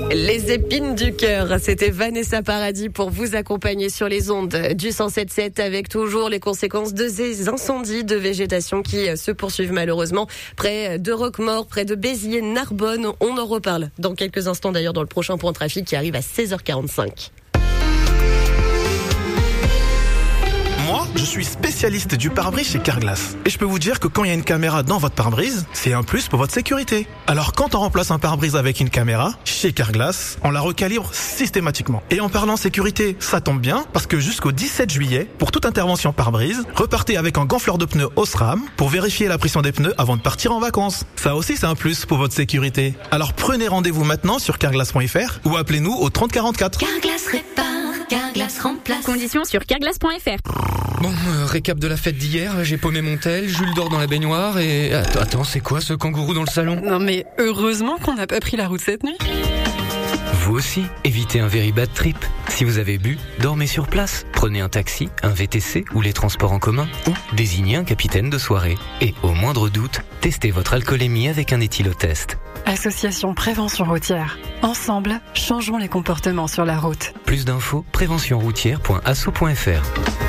Les épines du cœur, c'était Vanessa Paradis pour vous accompagner sur les ondes du 107.7 avec toujours les conséquences de ces incendies de végétation qui se poursuivent malheureusement près de Roquemaure, près de Béziers, Narbonne. On en reparle dans quelques instants d'ailleurs dans le prochain point trafic qui arrive à 16h45. Moi, je suis spécialiste du pare-brise chez Carglass. Et je peux vous dire que quand il y a une caméra dans votre pare-brise, c'est un plus pour votre sécurité. Alors quand on remplace un pare-brise avec une caméra, chez Carglass, on la recalibre systématiquement. Et en parlant sécurité, ça tombe bien, parce que jusqu'au 17 juillet, pour toute intervention pare-brise, repartez avec un gonfleur de pneus Osram pour vérifier la pression des pneus avant de partir en vacances. Ça aussi, c'est un plus pour votre sécurité. Alors prenez rendez-vous maintenant sur carglass.fr ou appelez-nous au 30 44. Carglass répare, Carglass remplace. Conditions sur carglass.fr. Bon, récap de la fête d'hier, j'ai paumé mon tel, Jules dort dans la baignoire et... Attends, c'est quoi ce kangourou dans le salon ? Non mais heureusement qu'on n'a pas pris la route cette nuit. Vous aussi, évitez un very bad trip. Si vous avez bu, dormez sur place. Prenez un taxi, un VTC ou les transports en commun. Ou désignez un capitaine de soirée. Et au moindre doute, testez votre alcoolémie avec un éthylotest. Association Prévention Routière. Ensemble, changeons les comportements sur la route. Plus d'infos, préventionroutière.asso.fr.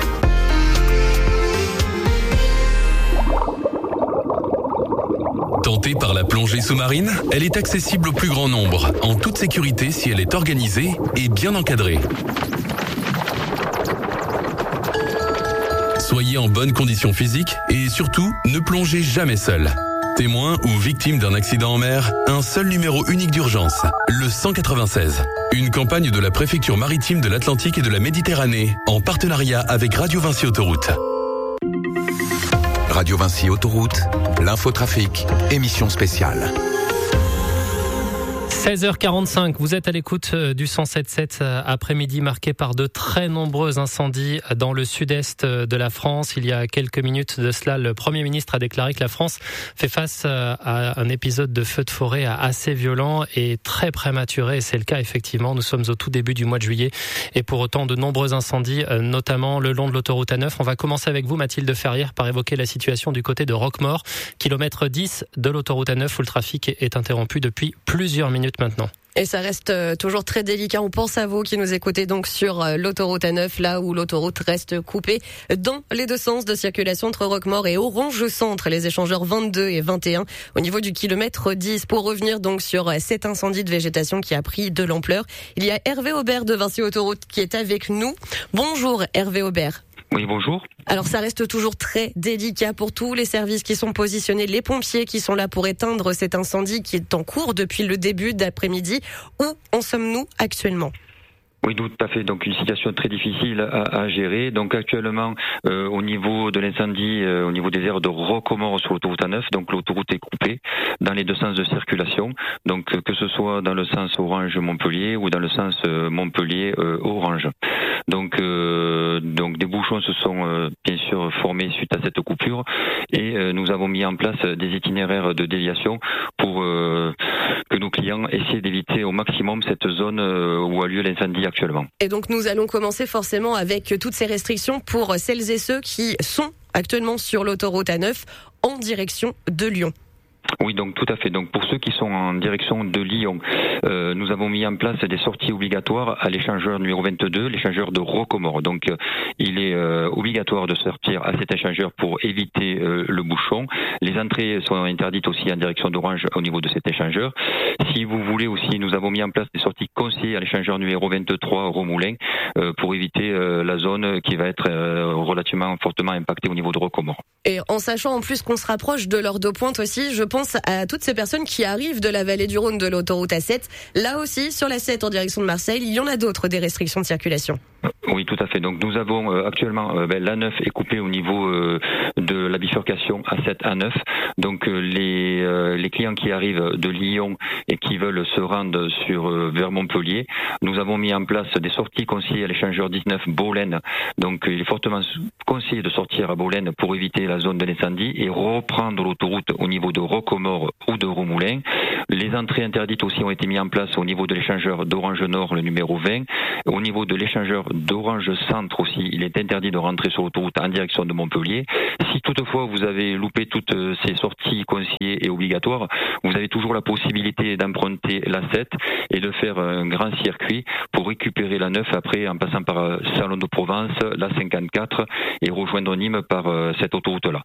Tentée par la plongée sous-marine, elle est accessible au plus grand nombre, en toute sécurité si elle est organisée et bien encadrée. Soyez en bonne condition physique et surtout, ne plongez jamais seul. Témoin ou victime d'un accident en mer, un seul numéro unique d'urgence, le 196. Une campagne de la préfecture maritime de l'Atlantique et de la Méditerranée, en partenariat avec Radio Vinci Autoroute. Radio Vinci Autoroute, l'infotrafic, émission spéciale. 16h45, vous êtes à l'écoute du 107.7 après-midi marqué par de très nombreux incendies dans le sud-est de la France. Il y a quelques minutes de cela, le Premier ministre a déclaré que la France fait face à un épisode de feu de forêt assez violent et très prématuré. Et c'est le cas effectivement, nous sommes au tout début du mois de juillet et pour autant de nombreux incendies, notamment le long de l'autoroute A9. On va commencer avec vous Mathilde Ferrière par évoquer la situation du côté de Roquemaure, kilomètre 10 de l'autoroute A9 où le trafic est interrompu depuis plusieurs minutes maintenant. Et ça reste toujours très délicat. On pense à vous qui nous écoutez donc sur l'autoroute A9, là où l'autoroute reste coupée dans les deux sens de circulation entre Roquemaure et Orange Centre, les échangeurs 22 et 21, au niveau du kilomètre 10. Pour revenir donc sur cet incendie de végétation qui a pris de l'ampleur, il y a Hervé Aubert de Vinci Autoroute qui est avec nous. Bonjour Hervé Aubert. Oui, bonjour. Alors ça reste toujours très délicat pour tous les services qui sont positionnés, les pompiers qui sont là pour éteindre cet incendie qui est en cours depuis le début d'après-midi. Où en sommes-nous actuellement ? Oui, tout à fait. Donc une situation très difficile à gérer. Donc actuellement, au niveau de l'incendie, au niveau des aires de Roquemaure sur l'autoroute A9, donc l'autoroute est coupée dans les deux sens de circulation. Donc que ce soit dans le sens Orange-Montpellier ou dans le sens Montpellier-Orange. Donc des bouchons se sont bien sûr formés suite à cette coupure et nous avons mis en place des itinéraires de déviation pour que nos clients essaient d'éviter au maximum cette zone où a lieu l'incendie actuellement. Et donc nous allons commencer forcément avec toutes ces restrictions pour celles et ceux qui sont actuellement sur l'autoroute A9 en direction de Lyon. Oui, donc tout à fait. Donc pour ceux qui sont en direction de Lyon, nous avons mis en place des sorties obligatoires à l'échangeur numéro 22, l'échangeur de Roquemaure. Donc il est obligatoire de sortir à cet échangeur pour éviter le bouchon. Les entrées sont interdites aussi en direction d'Orange au niveau de cet échangeur. Si vous voulez aussi, nous avons mis en place des sorties conseillées à l'échangeur numéro 23 Romoulin pour éviter la zone qui va être relativement fortement impactée au niveau de Roquemaure. Et en sachant en plus qu'on se rapproche de l'heure de pointe aussi, je pense à toutes ces personnes qui arrivent de la vallée du Rhône de l'autoroute A7. Là aussi, sur la 7 en direction de Marseille, il y en a d'autres des restrictions de circulation. Oui, tout à fait. Donc nous avons actuellement l'A9 est coupée au niveau de la bifurcation A7-A9. Donc les clients qui arrivent de Lyon et qui veulent se rendre vers Montpellier, nous avons mis en place des sorties conseillées à l'échangeur 19 Bolène. Donc il est fortement conseillé de sortir à Bolène pour éviter la zone de l'incendie et reprendre l'autoroute au niveau de Roquemaure ou de Romoulin. Les entrées interdites aussi ont été mises en place au niveau de l'échangeur d'Orange Nord, le numéro 20. Au niveau de l'échangeur d'Orange Centre aussi, il est interdit de rentrer sur l'autoroute en direction de Montpellier. Si toutefois vous avez loupé toutes ces sorties conseillées et obligatoires, vous avez toujours la possibilité d'emprunter la 7 et de faire un grand circuit pour récupérer la 9 après en passant par Salon de Provence, la 54 et rejoindre Nîmes par cette autoroute-là.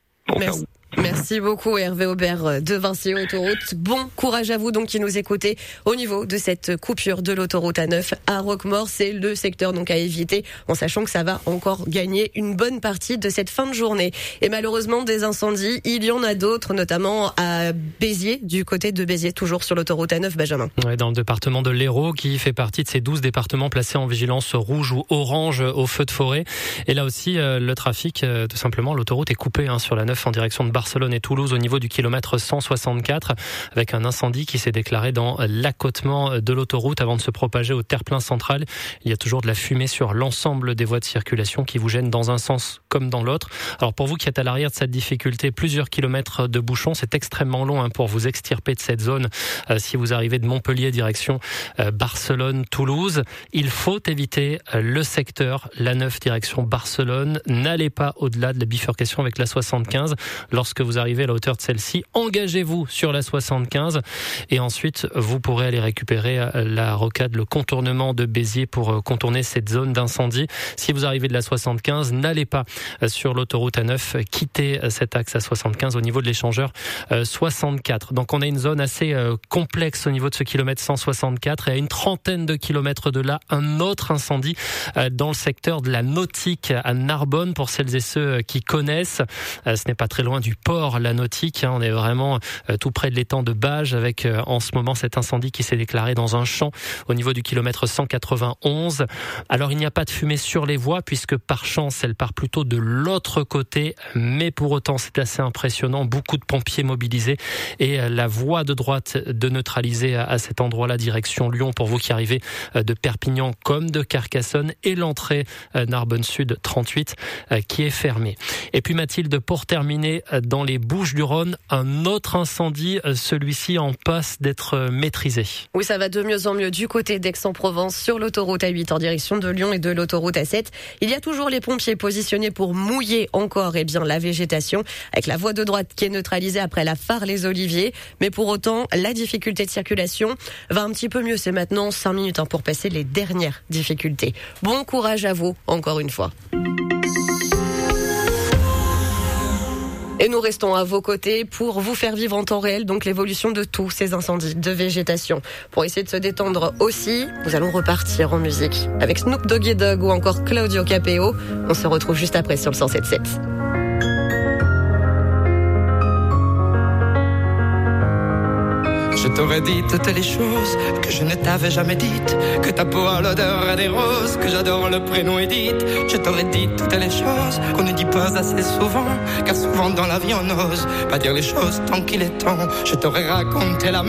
Merci beaucoup Hervé Aubert de Vinci Autoroute. Bon courage à vous donc qui nous écoutez au niveau de cette coupure de l'autoroute A9 à Roquemaure. C'est le secteur donc à éviter en sachant que ça va encore gagner une bonne partie de cette fin de journée. Et malheureusement des incendies, il y en a d'autres, notamment à Béziers, du côté de Béziers, toujours sur l'autoroute A9, Benjamin. Ouais, dans le département de l'Hérault qui fait partie de ces 12 départements placés en vigilance rouge ou orange au feu de forêt. Et là aussi le trafic, tout simplement, l'autoroute est coupée sur la 9 en direction de Barcelone et Toulouse au niveau du kilomètre 164 avec un incendie qui s'est déclaré dans l'accotement de l'autoroute avant de se propager au terre-plein central. Il y a toujours de la fumée sur l'ensemble des voies de circulation qui vous gênent dans un sens comme dans l'autre. Alors pour vous qui êtes à l'arrière de cette difficulté, plusieurs kilomètres de bouchons, c'est extrêmement long pour vous extirper de cette zone. Si vous arrivez de Montpellier direction Barcelone, Toulouse, il faut éviter le secteur, la 9 direction Barcelone. N'allez pas au-delà de la bifurcation avec la 75. Lorsque vous arrivez à la hauteur de celle-ci, engagez-vous sur la 75 et ensuite vous pourrez aller récupérer la rocade, le contournement de Béziers pour contourner cette zone d'incendie. Si vous arrivez de la 75, n'allez pas sur l'autoroute A9, quittez cet axe à 75 au niveau de l'échangeur 64. Donc on a une zone assez complexe au niveau de ce kilomètre 164 et à une trentaine de kilomètres de là, un autre incendie dans le secteur de la Nautique à Narbonne pour celles et ceux qui connaissent. Ce n'est pas très loin du port La Nautique, on est vraiment tout près de l'étang de Bages avec en ce moment cet incendie qui s'est déclaré dans un champ au niveau du kilomètre 191. Alors il n'y a pas de fumée sur les voies puisque par chance elle part plutôt de l'autre côté, mais pour autant c'est assez impressionnant, beaucoup de pompiers mobilisés et la voie de droite de neutraliser à cet endroit-là direction Lyon pour vous qui arrivez de Perpignan comme de Carcassonne et l'entrée Narbonne Sud 38 qui est fermée. Et puis Mathilde, pour terminer, dans les Bouches-du-Rhône, un autre incendie, celui-ci en passe d'être maîtrisé. Oui, ça va de mieux en mieux du côté d'Aix-en-Provence sur l'autoroute A8 en direction de Lyon et de l'autoroute A7. Il y a toujours les pompiers positionnés pour mouiller encore la végétation avec la voie de droite qui est neutralisée après la Phare-les-Oliviers. Mais pour autant, la difficulté de circulation va un petit peu mieux. C'est maintenant 5 minutes pour passer les dernières difficultés. Bon courage à vous, encore une fois. Et nous restons à vos côtés pour vous faire vivre en temps réel donc l'évolution de tous ces incendies de végétation. Pour essayer de se détendre aussi, nous allons repartir en musique avec Snoop Doggy Dogg ou encore Claudio Capeo. On se retrouve juste après sur le 107.7. Je t'aurais dit toutes les choses que je ne t'avais jamais dites, que ta peau a l'odeur des roses, que j'adore le prénom Edith. Je t'aurais dit toutes les choses qu'on ne dit pas assez souvent, car souvent dans la vie on n'ose pas dire les choses tant qu'il est temps. Je t'aurais raconté la